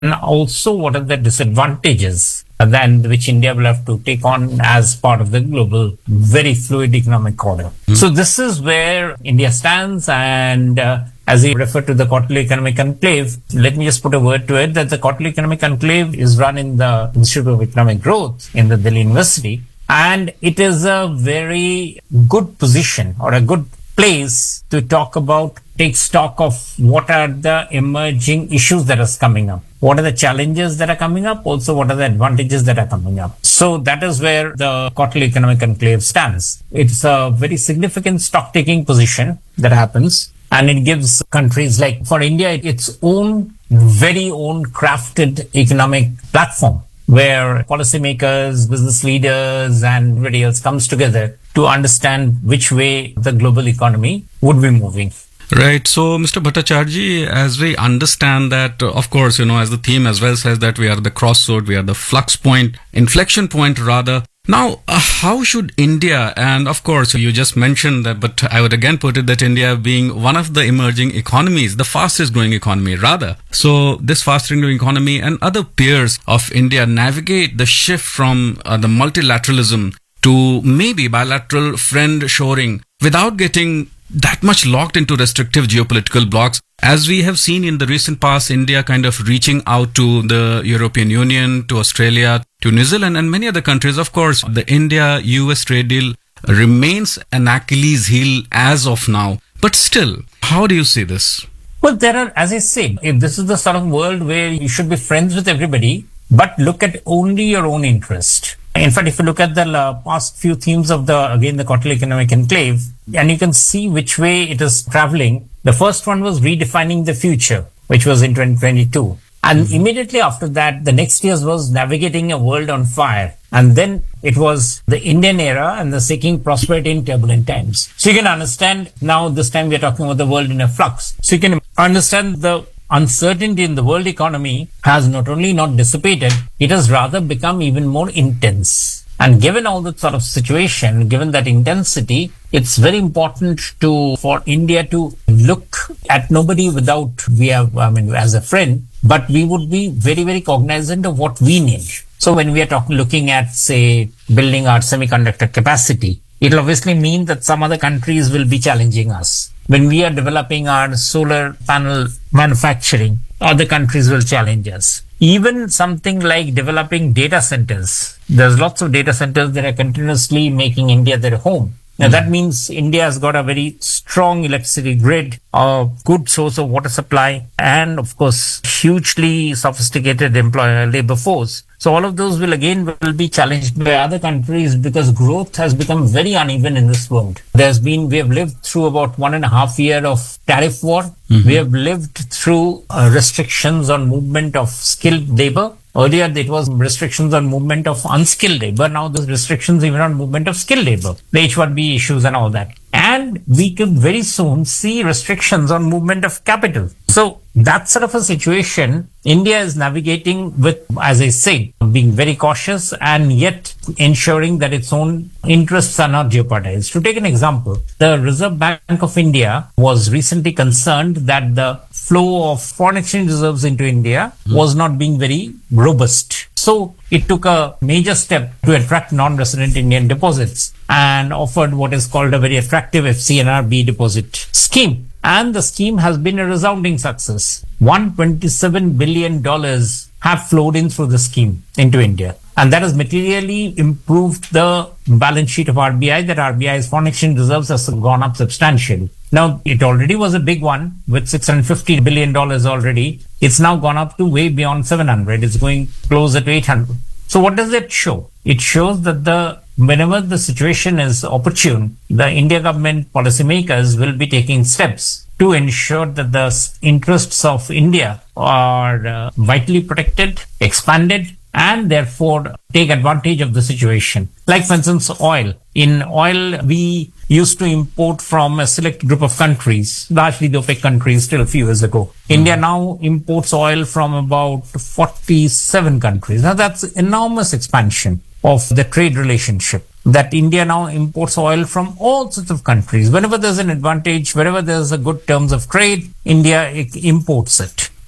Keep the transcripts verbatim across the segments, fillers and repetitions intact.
and also what are the disadvantages then which India will have to take on as part of the global, very fluid economic order. Mm-hmm. So this is where India stands, and uh, as he referred to the Quarterly Economic Conclave, let me just put a word to it that the Quarterly Economic Conclave is run in the Institute of Economic Growth in the Delhi University, and it is a very good position or a good place to talk about, take stock of what are the emerging issues that is coming up. What are the challenges that are coming up? Also, what are the advantages that are coming up? So that is where the Quarterly Economic Conclave stands. It's a very significant stock-taking position that happens, and it gives countries like, for India, its own, very own crafted economic platform where policymakers, business leaders, and everybody else comes together to understand which way the global economy would be moving. Right. So, Mister Bhattacharjee, as we understand that, uh, of course, you know, as the theme as well says that we are the crossroad, we are the flux point, inflection point rather. Now, uh, how should India, and of course, you just mentioned that, but I would again put it that India being one of the emerging economies, the fastest growing economy rather. So this fast growing economy and other peers of India navigate the shift from uh, the multilateralism to maybe bilateral friend shoring without getting that much locked into restrictive geopolitical blocks. As we have seen in the recent past, India kind of reaching out to the European Union, to Australia, to New Zealand and many other countries. Of course, the India-U S trade deal remains an Achilles heel as of now. But still, how do you see this? Well, there are, as I said, if this is the sort of world where you should be friends with everybody, but look at only your own interest. In fact, if you look at the uh, past few themes of the, again, the Quarterly Economic Conclave, and you can see which way it is traveling. The first one was redefining the future, which was in twenty twenty-two. And mm-hmm. immediately after that, the next year was navigating a world on fire. And then it was the Indian era and the seeking prosperity in turbulent times. So you can understand now this time we are talking about the world in a flux. So you can understand the uncertainty in the world economy has not only not dissipated, it has rather become even more intense. And given all that sort of situation, given that intensity, it's very important to, for India to look at nobody without, we have, I mean, as a friend, but we would be very, very cognizant of what we need. So when we are talking, looking at, say, building our semiconductor capacity, it'll obviously mean that some other countries will be challenging us. When we are developing our solar panel manufacturing, other countries will challenge us. Even something like developing data centers. There's lots of data centers that are continuously making India their home. Now mm-hmm. that means India has got a very strong electricity grid, a good source of water supply, and of course, hugely sophisticated employer labor force. So all of those will again will be challenged by other countries because growth has become very uneven in this world. There's been, we have lived through about one and a half year of tariff war. Mm-hmm. We have lived through uh, restrictions on movement of skilled labor. Earlier, it was restrictions on movement of unskilled labor. Now, there's restrictions even on movement of skilled labor, the H one B issues and all that. And we could very soon see restrictions on movement of capital. So that sort of a situation, India is navigating with, as I say, being very cautious and yet ensuring that its own interests are not jeopardized. To take an example, the Reserve Bank of India was recently concerned that the flow of foreign exchange reserves into India mm. was not being very robust. So it took a major step to attract non-resident Indian deposits and offered what is called a very attractive F C N R B deposit scheme. And the scheme has been a resounding success. one hundred twenty-seven billion dollars have flowed in through the scheme into India. And that has materially improved the balance sheet of R B I, that R B I's foreign exchange reserves has gone up substantially. Now, it already was a big one with six hundred fifty billion dollars already. It's now gone up to way beyond seven hundred. It's going closer to eight hundred. So what does it show? It shows that the whenever the situation is opportune, the India government policymakers will be taking steps to ensure that the interests of India are uh, vitally protected, expanded, and therefore take advantage of the situation. Like, for instance, oil. In oil, we used to import from a select group of countries, largely the OPEC countries till a few years ago. Mm-hmm. India now imports oil from about forty-seven countries. Now, that's enormous expansion of the trade relationship. That India now imports oil from all sorts of countries. Whenever there's an advantage, wherever there's a good terms of trade, India imports it.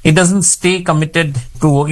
it doesn't stay committed to